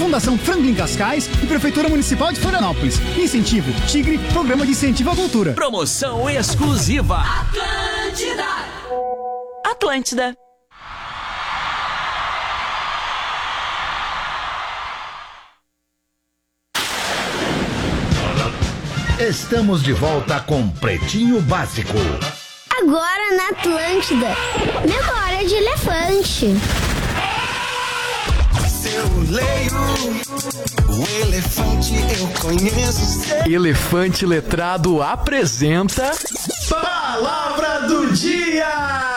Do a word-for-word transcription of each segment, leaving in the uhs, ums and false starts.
Fundação Franklin Cascais e Prefeitura Municipal de Florianópolis. Incentivo Tigre, Programa de Incentivo à Cultura. Promoção exclusiva. Atlântida. Atlântida. Estamos de volta com Pretinho Básico. Agora na Atlântida, memória de elefante. Se eu leio o elefante, eu conheço. Elefante Letrado apresenta Palavra do Dia!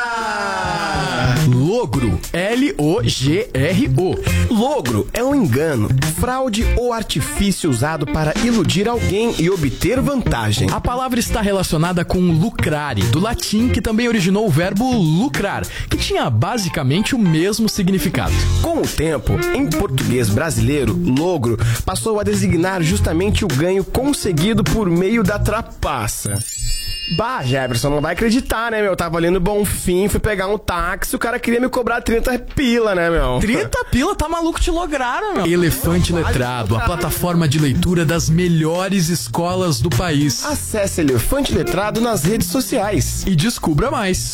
Logro, L O G R O. Logro é um engano, fraude ou artifício usado para iludir alguém e obter vantagem. A palavra está relacionada com lucrare, do latim, que também originou o verbo lucrar, que tinha basicamente o mesmo significado. Com o tempo, em português brasileiro, logro passou a designar justamente o ganho conseguido por meio da trapaça. Bah, Jefferson, não vai acreditar, né, meu? Eu tava ali no Bonfim, fui pegar um táxi, o cara queria me cobrar trinta pila, né, meu? trinta pila? Tá maluco, te lograram, meu. Elefante Letrado, a plataforma de leitura das melhores escolas do país. Acesse Elefante Letrado nas redes sociais e descubra mais.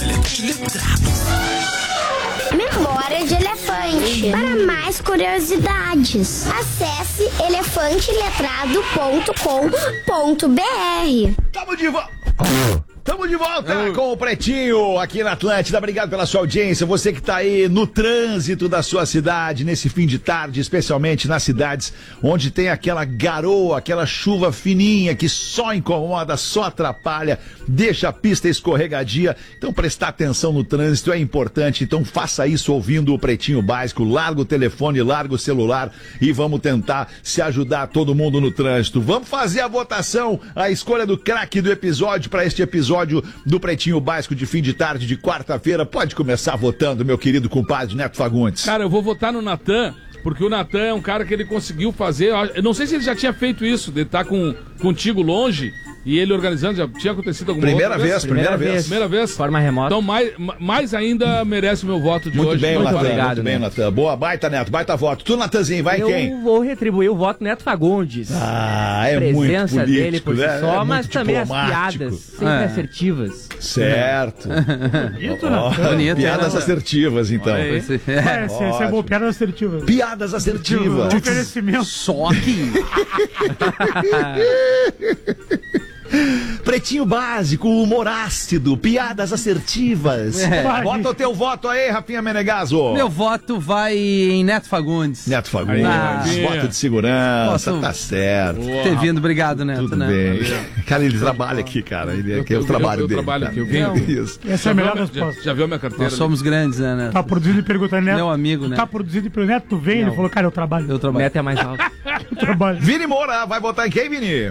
Memória de elefante. Para mais curiosidades, acesse elefante letrado ponto com ponto b r. Tamo de volta! Tamo de volta com o Pretinho aqui na Atlântida. Obrigado pela sua audiência. Você que tá aí no trânsito da sua cidade, nesse fim de tarde, especialmente nas cidades onde tem aquela garoa, aquela chuva fininha que só incomoda, só atrapalha, deixa a pista escorregadia. Então prestar atenção no trânsito é importante. Então faça isso ouvindo o Pretinho Básico. Larga o telefone, larga o celular e vamos tentar se ajudar todo mundo no trânsito. Vamos fazer a votação, a escolha do craque do episódio para este episódio do Pretinho Básico de fim de tarde de quarta-feira. Pode começar votando, meu querido compadre Neto Fagundes. Cara, eu vou votar no Natan, porque o Natan é um cara que ele conseguiu fazer. Eu não sei se ele já tinha feito isso, de estar com, contigo longe e ele organizando. Já tinha acontecido alguma primeira outra vez, vez? Primeira, primeira vez. Primeira vez. Forma remota. Então, mais, mais ainda merece o meu voto de muito hoje. Bem, muito Natan, obrigado, muito bem, Natan. Boa, baita, Neto, baita voto. Tu, Natanzinho, vai eu quem? Eu vou retribuir o voto Neto Fagundes. Ah, é presença muito político, dele por si né? só, é mas também as diplomático. piadas sempre É. assertivas. Certo. Bonito, Oh, Bonito, piadas né? assertivas, então. É. É, esse é bom, piadas assertivas. Piadas assertivas. Oferecimento. Só que Pretinho Básico, humor ácido, piadas assertivas. É. Bota o teu voto aí, Rafinha Menegaso. meu voto vai em Neto Fagundes. Neto Fagundes, Ah. voto de segurança, Posso- tá certo. Ter vindo, obrigado, Neto, Tudo né? bem. Cara, ele trabalha aqui, cara. Ele, aqui é o trabalho eu, eu dele. trabalho cara. aqui, eu venho. Isso. Essa é a Já melhor viu, resposta. já, já viu minha carteira? Nós somos grandes, né, Neto? Tá produzido e pergunta, Neto. Meu amigo, né? Tá produzido e pergunta, Neto, tu vem? Ele Não. falou, cara, eu trabalho. Eu trabalho. Neto é mais alto. Eu trabalho. Vini Moura, vai votar em quem, Vini?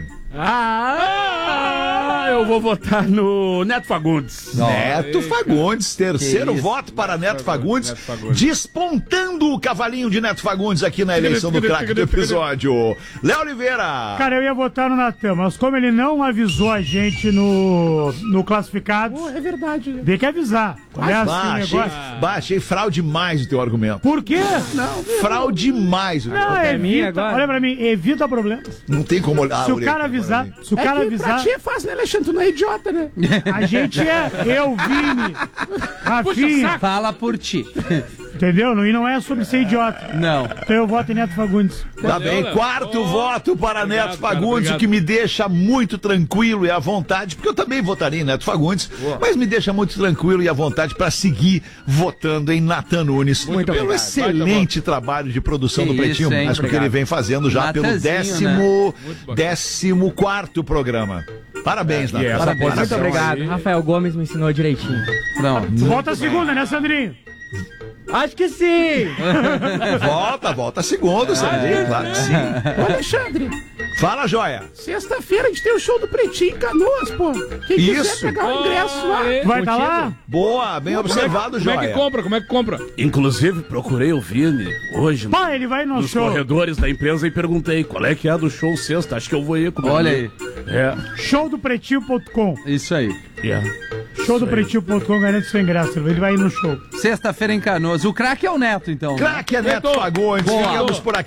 Ah, eu vou votar no Neto Fagundes. Neto Fagundes, terceiro isso. voto para Neto Fagundes, Neto Fagundes. despontando o cavalinho de Neto Fagundes aqui na eleição do craque do episódio. Léo Oliveira. Cara, eu ia votar no Natan, mas como ele não avisou a gente no, no classificado. É verdade. Tem que avisar. Qual é assim Bah, o achei, negócio? bah, achei fraude mais o teu argumento. Por quê? Fraude mais o teu Não, argumento. é minha evita, agora? olha pra mim, evita problemas. Não tem como olhar. Se o orelha cara aqui avisar, agora, se o cara avisar, é fácil, né, Alexandre? Tu não é idiota, né? a gente é, eu, Vini, Rafinha, Fala por ti. entendeu? Não- E não é sobre ser idiota. Não. Então eu voto em Neto Fagundes. Tá bem, Léo. quarto Oh, voto para obrigado, Neto cara, Fagundes, obrigado. o que me deixa muito tranquilo e à vontade, porque eu também votaria em Neto Fagundes, mas me deixa muito tranquilo e à vontade para seguir votando em Natan Nunes, Muito pelo obrigado. excelente trabalho de produção Que do Pretinho isso, hein? Básico que ele Obrigado. vem fazendo já pelo Natanzinho, décimo, Muito bacana. décimo quarto programa. Parabéns, Natan. essa Parabéns. Muito Então, obrigado. aí- Rafael Gomes me ensinou direitinho. Pronto. Volta a segunda, né, Sandrinho? Acho que sim! Volta, volta segundo, Sandrinho, claro que sim. Ô, Alexandre, Fala, joia. sexta-feira a gente tem o show do Pretinho em Canoas, pô. Quem Isso. quiser pegar o ingresso lá. Vai estar lá? Boa, bem observado, Como é joia. que compra? Como é que compra? Inclusive, procurei o Vini hoje Pá, ele vai no nos show. corredores da empresa e perguntei qual é que é do show sexta. Acho que eu vou ir com o meu Olha amigo. É, show do pretinho ponto com. Isso aí. é. show do pretinho ponto com, garante seu ingresso. Ele vai ir no show. Sexta-feira em Canoas. O craque é o Neto, então. Craque é Neto Neto. Fagundes. Boa. Ficamos por aqui.